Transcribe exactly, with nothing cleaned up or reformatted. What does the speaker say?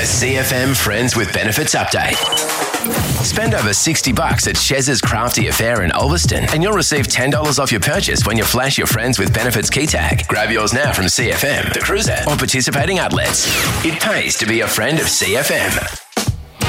The C F M Friends with Benefits Update. Spend over sixty bucks at Chez's Crafty Affair in Ulverston and you'll receive ten dollars off your purchase when you flash your Friends with Benefits key tag. Grab yours now from C F M, The Cruiser, or participating outlets. It pays to be a friend of C F M.